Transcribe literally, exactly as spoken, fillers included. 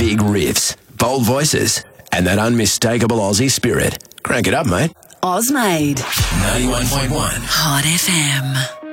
Big riffs, bold voices, and that unmistakable Aussie spirit. Crank it up, mate. Ozmade. ninety-one point one. Hot F M.